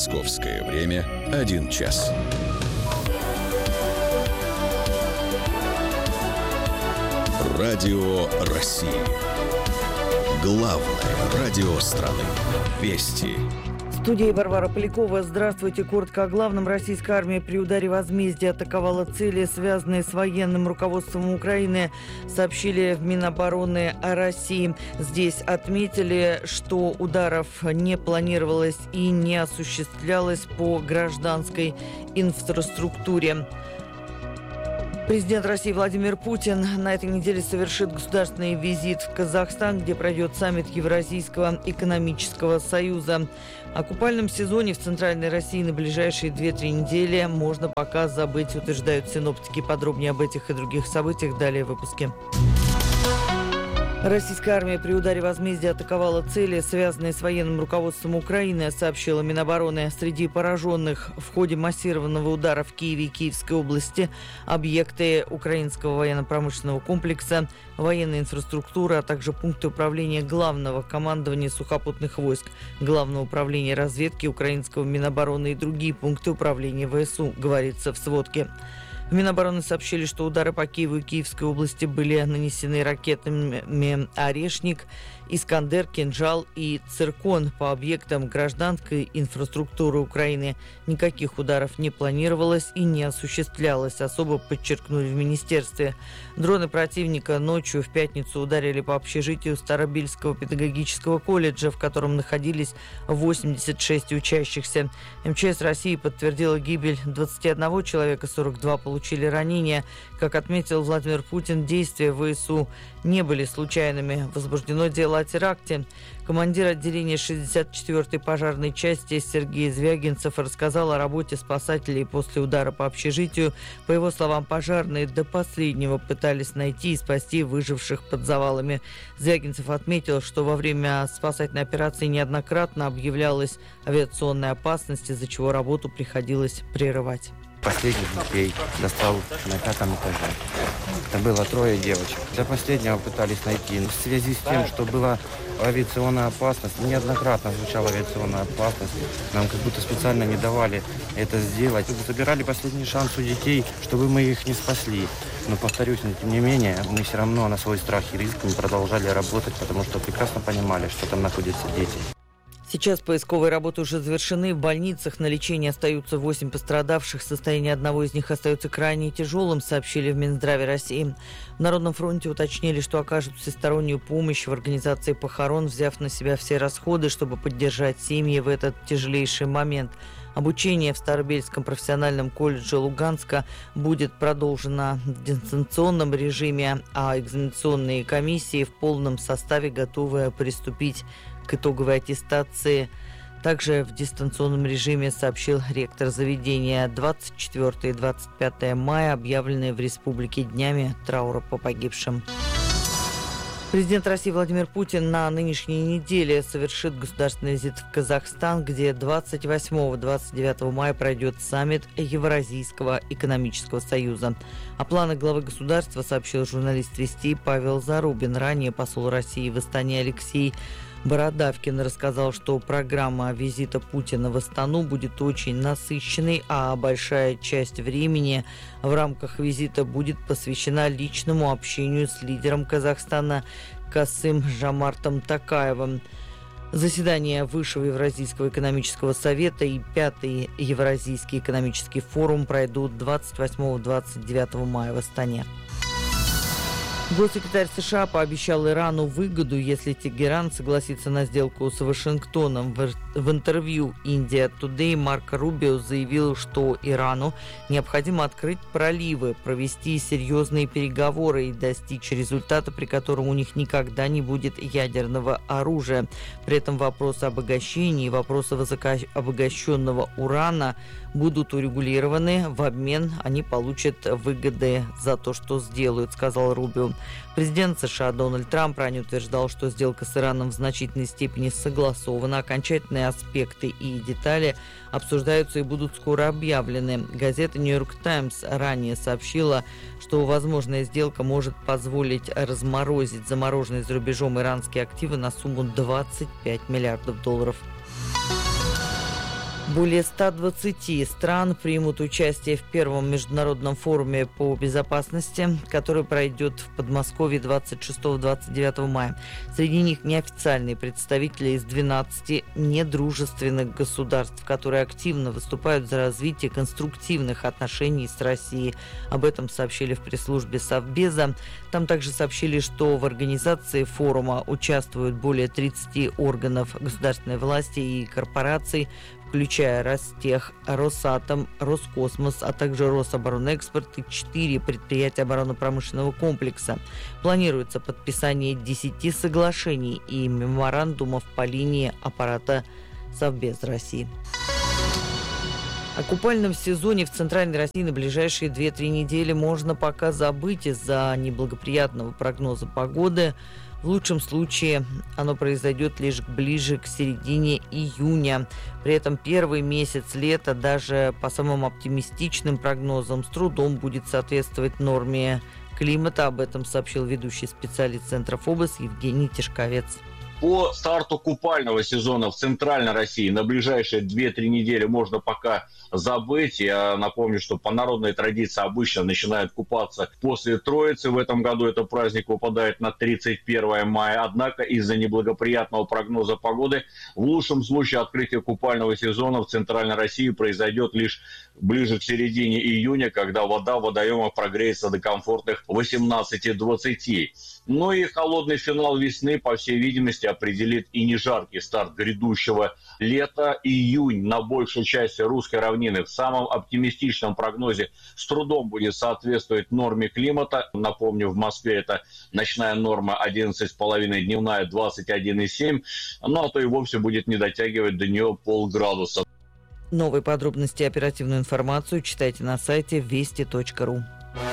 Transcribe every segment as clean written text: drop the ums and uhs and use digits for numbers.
Московское время 1 час. Радио России. Главное радио страны. Вести. В студии Варвара Полякова. Здравствуйте. Коротко о главном. Российская армия при ударе возмездия атаковала цели, связанные с военным руководством Украины, сообщили в Минобороны России. Здесь отметили, что ударов не планировалось и не осуществлялось по гражданской инфраструктуре. Президент России Владимир Путин на этой неделе совершит государственный визит в Казахстан, где пройдет саммит Евразийского экономического союза. О купальном сезоне в Центральной России на ближайшие 2-3 недели можно пока забыть, утверждают синоптики. Подробнее об этих и других событиях далее в выпуске. Российская армия при ударе возмездия атаковала цели, связанные с военным руководством Украины, сообщила Минобороны. Среди пораженных в ходе массированного удара в Киеве и Киевской области объекты украинского военно-промышленного комплекса, военная инфраструктура, а также пункты управления Главного командования сухопутных войск, Главного управления разведки украинского Минобороны и другие пункты управления ВСУ, говорится в сводке. В Минобороны сообщили, что удары по Киеву и Киевской области были нанесены ракетами «Орешник», «Искандер», «Кинжал» и «Циркон» по объектам гражданской инфраструктуры Украины. Никаких ударов не планировалось и не осуществлялось, особо подчеркнули в министерстве. Дроны противника ночью в пятницу ударили по общежитию Старобельского педагогического колледжа, в котором находились 86 учащихся. МЧС России подтвердила гибель 21 человека, 42 получили ранения. Как отметил Владимир Путин, действия ВСУ не были случайными. Возбуждено дело о теракте. Командир отделения 64-й пожарной части Сергей Звягинцев рассказал о работе спасателей после удара по общежитию. По его словам, пожарные до последнего пытались найти и спасти выживших под завалами. Звягинцев отметил, что во время спасательной операции неоднократно объявлялась авиационная опасность, из-за чего работу приходилось прерывать. Последних детей достал на 5-м этаже. Это было 3 девочек. До последнего пытались найти. В связи с тем, что была авиационная опасность, неоднократно звучала авиационная опасность, нам как будто специально не давали это сделать. Забирали последний шанс у детей, чтобы мы их не спасли. Но, повторюсь, тем не менее, мы все равно на свой страх и риск не продолжали работать, потому что прекрасно понимали, что там находятся дети. Сейчас поисковые работы уже завершены. В больницах на лечении остаются 8 пострадавших. Состояние одного из них остается крайне тяжелым, сообщили в Минздраве России. В Народном фронте уточнили, что окажут всестороннюю помощь в организации похорон, взяв на себя все расходы, чтобы поддержать семьи в этот тяжелейший момент. Обучение в Старобельском профессиональном колледже Луганска будет продолжено в дистанционном режиме, а экзаменационные комиссии в полном составе готовы приступить к итоговой аттестации. Также в дистанционном режиме, сообщил ректор заведения, 24 и 25 мая объявлены в республике днями траура по погибшим. Президент России Владимир Путин на нынешней неделе совершит государственный визит в Казахстан, где 28-29 мая пройдет саммит Евразийского экономического союза. О планах главы государства сообщил журналист «Вести» Павел Зарубин. Ранее посол России в Астане Алексей Бородавкин рассказал, что программа визита Путина в Астану будет очень насыщенной, а большая часть времени в рамках визита будет посвящена личному общению с лидером Казахстана Касым-Жомартом Токаевым. Заседания Высшего Евразийского экономического совета и 5-й Евразийский экономический форум пройдут 28-29 мая в Астане. Госсекретарь США пообещал Ирану выгоду, если Тегеран согласится на сделку с Вашингтоном. В интервью India Today Марко Рубио заявил, что Ирану необходимо открыть проливы, провести серьезные переговоры и достичь результата, при котором у них никогда не будет ядерного оружия. При этом вопросы обогащения и вопросы высокообогащенного урана будут урегулированы. В обмен они получат выгоды за то, что сделают, сказал Рубио. Президент США Дональд Трамп ранее утверждал, что сделка с Ираном в значительной степени согласована. Окончательные аспекты и детали обсуждаются и будут скоро объявлены. Газета «Нью-Йорк Таймс» ранее сообщила, что возможная сделка может позволить разморозить замороженные за рубежом иранские активы на сумму $25 миллиардов. Более 120 стран примут участие в первом международном форуме по безопасности, который пройдет в Подмосковье 26-29 мая. Среди них неофициальные представители из 12 недружественных государств, которые активно выступают за развитие конструктивных отношений с Россией. Об этом сообщили в пресс-службе Совбеза. Там также сообщили, что в организации форума участвуют более 30 органов государственной власти и корпораций, включая Ростех, Росатом, Роскосмос, а также Рособоронэкспорт и 4 предприятия оборонно-промышленного комплекса. Планируется подписание 10 соглашений и меморандумов по линии аппарата Совбез России. О купальном сезоне в Центральной России на ближайшие 2-3 недели можно пока забыть из-за неблагоприятного прогноза погоды. В лучшем случае оно произойдет лишь ближе к середине июня. При этом первый месяц лета даже по самым оптимистичным прогнозам с трудом будет соответствовать норме климата. Об этом сообщил ведущий специалист Центра ФОБОС Евгений Тишковец. По старту купального сезона в Центральной России на ближайшие 2-3 недели можно пока забыть. Я напомню, что по народной традиции обычно начинают купаться после Троицы. В этом году этот праздник выпадает на 31 мая. Однако из-за неблагоприятного прогноза погоды в лучшем случае открытие купального сезона в Центральной России произойдет лишь ближе к середине июня, когда вода в водоемах прогреется до комфортных 18-20. Ну и холодный финал весны, по всей видимости, определит и не жаркий старт грядущего лета. Июнь на большей части русской равнины в самом оптимистичном прогнозе с трудом будет соответствовать норме климата. Напомню, в Москве это ночная норма 11,5, дневная 21,7. Ну а то и вовсе будет не дотягивать до нее полградуса. Новые подробности и оперативную информацию читайте на сайте вести.ру.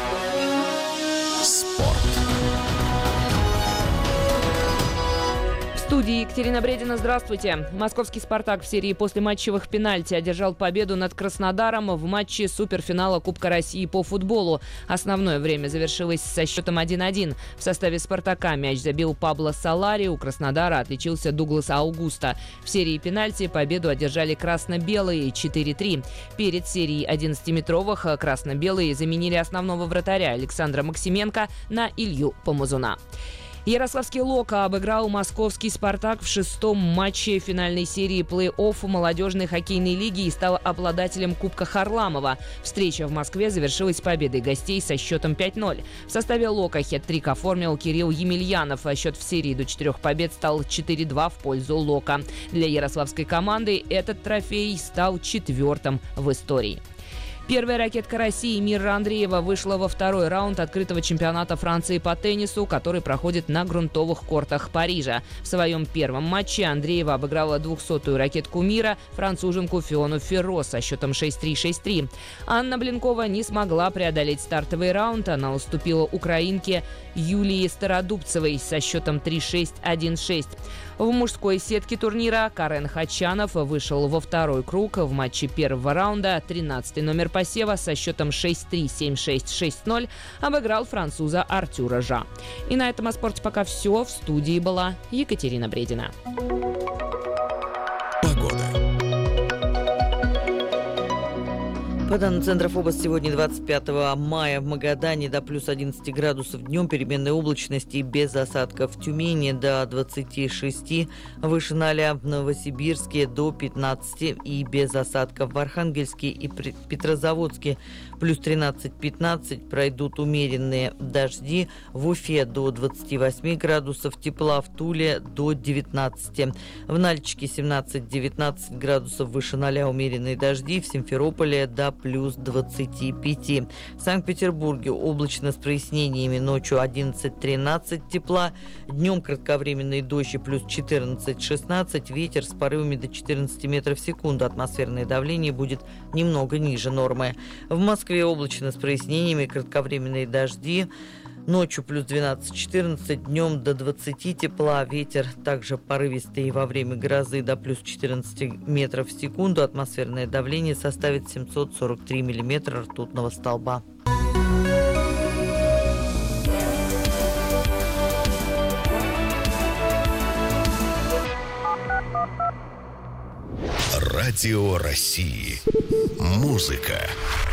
В студии Екатерина Бредина. Здравствуйте. Московский «Спартак» в серии послематчевых пенальти одержал победу над Краснодаром в матче суперфинала Кубка России по футболу. Основное время завершилось со счетом 1-1. В составе «Спартака» мяч забил Пабло Солари, у Краснодара отличился Дуглас Аугуста. В серии пенальти победу одержали красно-белые 4-3. Перед серией 11-метровых красно-белые заменили основного вратаря Александра Максименко на Илью Помазуна. Ярославский «Лока» обыграл московский «Спартак» в 6-м матче финальной серии плей-офф молодежной хоккейной лиги и стал обладателем Кубка Харламова. Встреча в Москве завершилась победой гостей со счетом 5-0. В составе «Лока» хет-трик оформил Кирилл Емельянов, а счет в серии до 4 побед стал 4-2 в пользу «Лока». Для ярославской команды этот трофей стал 4-м в истории. Первая ракетка России Мира Андреева вышла во второй раунд открытого чемпионата Франции по теннису, который проходит на грунтовых кортах Парижа. В своем первом матче Андреева обыграла 200-ю ракетку мира, француженку Фиону Ферро со счетом 6-3, 6-3. Анна Блинкова не смогла преодолеть стартовый раунд. Она уступила украинке Юлии Стародубцевой со счетом 3-6, 1-6. В мужской сетке турнира Карен Хачанов вышел во второй круг. В матче первого раунда 13-й номер посева со счетом 6-3, 7-6, 6-0 обыграл француза Артюра Жа. И на этом о спорте пока все. В студии была Екатерина Бредина. По данным Центра ФОБОС, сегодня 25 мая в Магадане до плюс 11 градусов днем, переменной облачности без осадков. В Тюмени до 26, выше 0, в Новосибирске до 15 и без осадков. В Архангельске и Петрозаводске плюс 13-15, пройдут умеренные дожди. В Уфе до 28 градусов тепла, в Туле до 19. В Нальчике 17-19 градусов, выше 0, умеренные дожди. В Симферополе до плюс 25. В Санкт-Петербурге облачно с прояснениями, ночью 11-13 тепла, днем кратковременный дождь и плюс 14-16, ветер с порывами до 14 метров в секунду, атмосферное давление будет немного ниже нормы. В Москве облачно с прояснениями, кратковременные дожди, ночью плюс 12-14, днем до 20 тепла, ветер также порывистый во время грозы до плюс 14 метров в секунду, атмосферное давление составит 743 миллиметра ртутного столба. Радио России. Музыка,